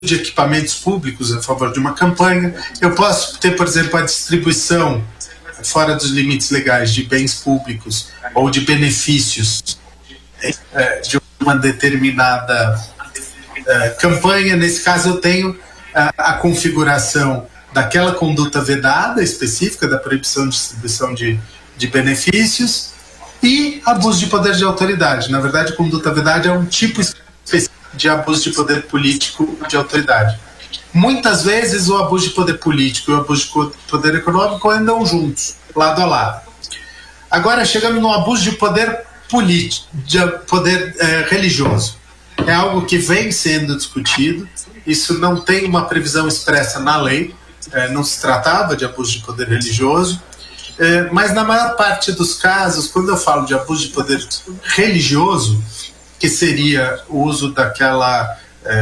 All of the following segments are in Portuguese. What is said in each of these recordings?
de equipamentos públicos a favor de uma campanha, eu posso ter, por exemplo, a distribuição fora dos limites legais de bens públicos ou de benefícios de uma determinada campanha. Nesse caso, eu tenho a configuração daquela conduta vedada específica, da proibição de distribuição de benefícios, e abuso de poder de autoridade. Na verdade, conduta vedada é um tipo específico de abuso de poder político de autoridade. Muitas vezes o abuso de poder político e o abuso de poder econômico andam juntos, lado a lado. Agora, chegamos no abuso de poder político, de poder religioso. É algo que vem sendo discutido. Isso não tem uma previsão expressa na lei, não se tratava de abuso de poder religioso, mas na maior parte dos casos, quando eu falo de abuso de poder religioso, que seria o uso daquela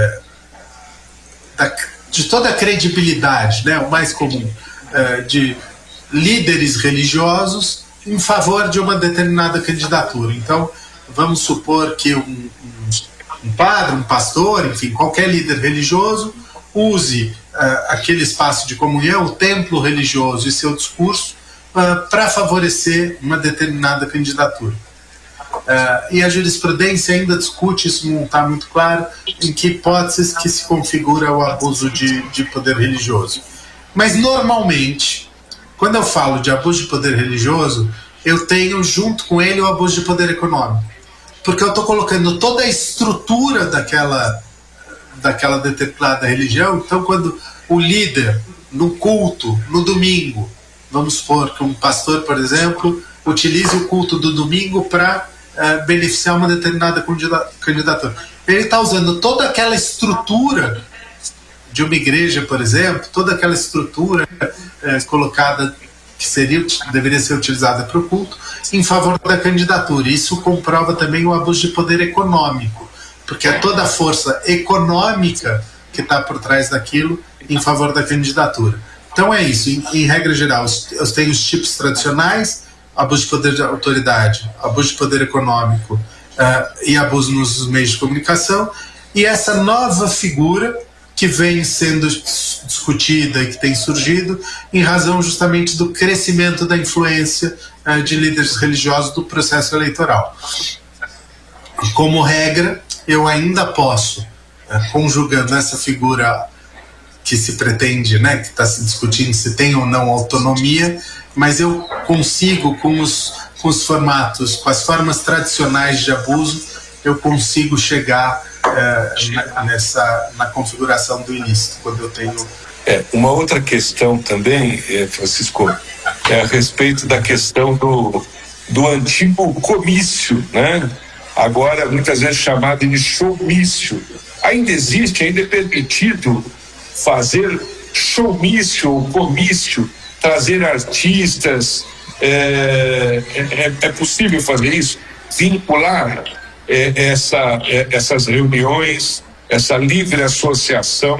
de toda a credibilidade, né, o mais comum, de líderes religiosos em favor de uma determinada candidatura. Então, vamos supor que um padre, um pastor, enfim, qualquer líder religioso use aquele espaço de comunhão, o templo religioso e seu discurso para favorecer uma determinada candidatura. E a jurisprudência ainda discute, isso não está muito claro, em que hipóteses que se configura o abuso de poder religioso. Mas, normalmente, quando eu falo de abuso de poder religioso, eu tenho junto com ele o abuso de poder econômico. Porque eu estou colocando toda a estrutura daquela determinada religião. Então, quando o líder, no culto, no domingo, vamos supor que um pastor, por exemplo, utilize o culto do domingo para beneficiar uma determinada candidatura. Ele está usando toda aquela estrutura de uma igreja, por exemplo, toda aquela estrutura colocada que deveria ser utilizada para o culto, em favor da candidatura. Isso comprova também o abuso de poder econômico, porque é toda a força econômica que está por trás daquilo em favor da candidatura. Então é isso, em regra geral, eu tenho os tipos tradicionais: abuso de poder de autoridade, abuso de poder econômico e abuso nos meios de comunicação, e essa nova figura que vem sendo discutida e que tem surgido em razão justamente do crescimento da influência de líderes religiosos do processo eleitoral. Como regra, eu ainda posso, conjugando essa figura que se pretende, né, que está se discutindo se tem ou não autonomia, mas eu consigo, com os formatos, com as formas tradicionais de abuso, eu consigo chegar na configuração do ilícito, quando eu tenho... Uma outra questão também, Francisco, é a respeito da questão do antigo comício, né? Agora muitas vezes chamado de showmício. Ainda é permitido fazer showmício ou comício, trazer artistas, é possível fazer isso? Vincular essas reuniões, essa livre associação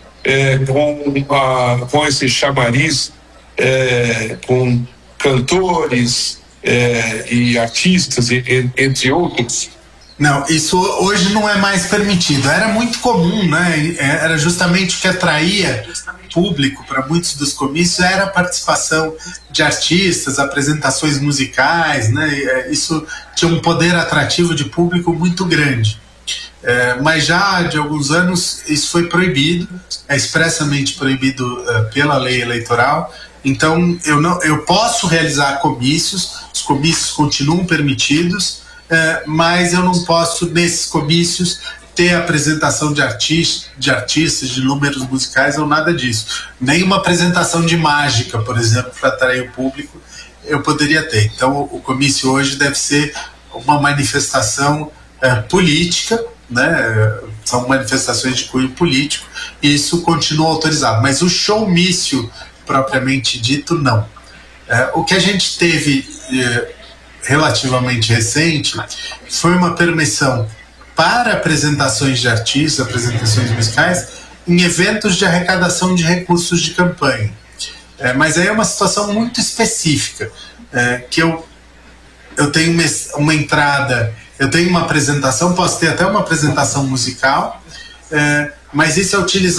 com esse chamariz, com cantores e artistas, entre outros? Não, isso hoje não é mais permitido. Era muito comum, né? Era justamente o que atraía público para muitos dos comícios, era a participação de artistas, apresentações musicais, né? Isso tinha um poder atrativo de público muito grande. Mas já de alguns anos isso foi proibido, é expressamente proibido pela lei eleitoral. Então eu posso realizar comícios, os comícios continuam permitidos, mas eu não posso, nesses comícios, ter apresentação de artistas, de números musicais ou nada disso. Nem uma apresentação de mágica, por exemplo, para atrair o público, eu poderia ter. Então o comício hoje deve ser uma manifestação política, né? São manifestações de cunho político, e isso continua autorizado. Mas o showmício, propriamente dito, não. O que a gente teve relativamente recente foi uma permissão para apresentações de artistas, apresentações musicais, em eventos de arrecadação de recursos de campanha. Mas aí é uma situação muito específica, que eu tenho uma entrada, eu tenho uma apresentação, posso ter até uma apresentação musical, mas isso é utilizado